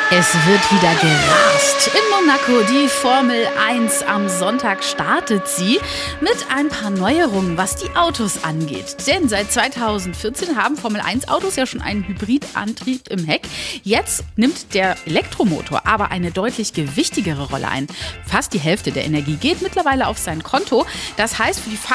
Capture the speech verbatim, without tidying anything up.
Es wird wieder gerast. In Monaco, die Formel eins. Am Sonntag startet sie mit ein paar Neuerungen, was die Autos angeht. Denn seit zweitausendvierzehn haben Formel eins Autos ja schon einen Hybridantrieb im Heck. Jetzt nimmt der Elektromotor aber eine deutlich gewichtigere Rolle ein. Fast die Hälfte der Energie geht mittlerweile auf sein Konto. Das heißt für die